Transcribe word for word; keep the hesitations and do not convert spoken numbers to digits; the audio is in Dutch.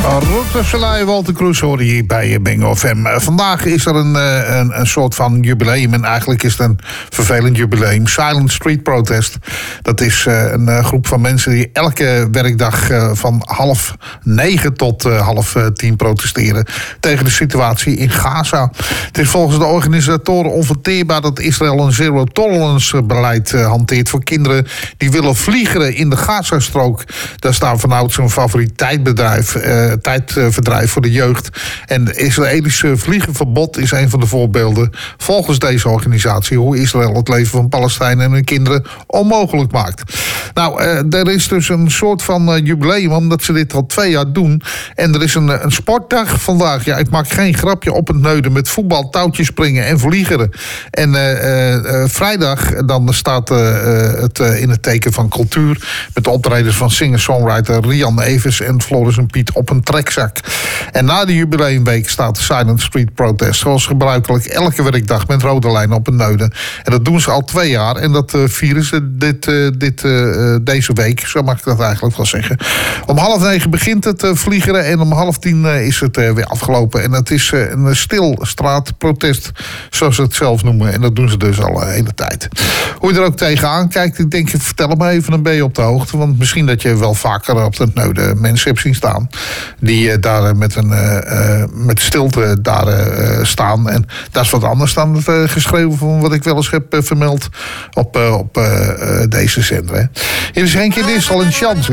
Route Soleil, Walter Kroes hoor je hier bij Bingo F M. Vandaag is er een, een, een soort van jubileum. En eigenlijk is het een vervelend jubileum. Silent Street Protest. Dat is een groep van mensen die elke werkdag van half negen tot half tien protesteren tegen de situatie in Gaza. Het is volgens de organisatoren onverteerbaar dat Israël een zero-tolerance beleid hanteert voor kinderen die willen vliegeren in de Gazastrook. Daar staan vanouds een favoriet tijdbedrijf. Uh, tijdverdrijf voor de jeugd. En het Israëlische vliegenverbod is een van de voorbeelden volgens deze organisatie hoe Israël het leven van Palestijnen en hun kinderen onmogelijk maakt. Nou, uh, er is dus een soort van uh, jubileum omdat ze dit al twee jaar doen. En er is een, een sportdag vandaag. Ja, ik maak geen grapje op het neuden met voetbal, touwtjes springen en vliegeren. En uh, uh, vrijdag dan staat uh, het uh, in het teken van cultuur met de optredens van singer-songwriter Rian Evers en Floris en Piet op een trekzak. En na de jubileumweek staat de Silent Street Protest zoals gebruikelijk elke werkdag met rode lijnen op een neuden. En dat doen ze al twee jaar en dat uh, vieren ze dit, uh, dit, uh, deze week, zo mag ik dat eigenlijk wel zeggen. Om half negen begint het uh, vliegeren en om half tien uh, is het uh, weer afgelopen. En het is uh, een stilstraatprotest, zoals ze het zelf noemen. En dat doen ze dus al de hele tijd. Hoe je er ook tegenaan kijkt, ik denk, vertel het me even, dan ben je op de hoogte. Want misschien dat je wel vaker op het neuden mensen hebt zien staan die uh, daar met, een, uh, uh, met stilte daar uh, staan. En dat is wat anders dan het uh, geschreven van wat ik wel eens heb uh, vermeld op, uh, op uh, uh, deze zender. Hè. Hier is Henk in Dissel en Chance.